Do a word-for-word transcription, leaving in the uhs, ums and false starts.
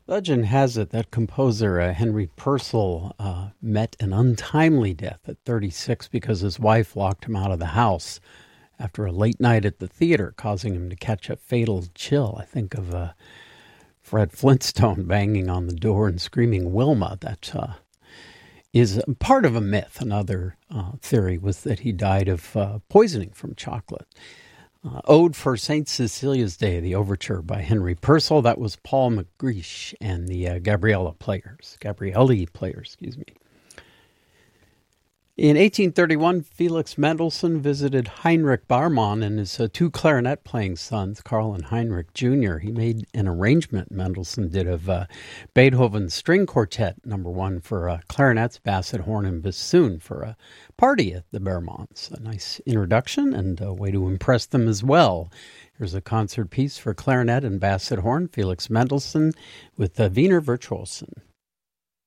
Legend has it that composer uh, Henry Purcell uh, met an untimely death at thirty-six because his wife locked him out of the house after a late night at the theater, causing him to catch a fatal chill. I think of uh, Fred Flintstone banging on the door and screaming Wilma. That uh, is part of a myth. Another uh, theory was that he died of uh, poisoning from chocolate. Uh, Ode for Saint Cecilia's Day, the overture by Henry Purcell. That was Paul McGreish and the uh, Gabriella Players. Gabrielli Players, excuse me. In eighteen thirty-one, Felix Mendelssohn visited Heinrich Barmann and his uh, two clarinet-playing sons, Carl and Heinrich Junior He made an arrangement Mendelssohn did of uh, Beethoven's String Quartet, number one, for uh, clarinets, basset, horn, and bassoon for a party at the Barmanns. A nice introduction and a way to impress them as well. Here's a concert piece for clarinet and basset horn, Felix Mendelssohn with uh, Wiener Virtuosen.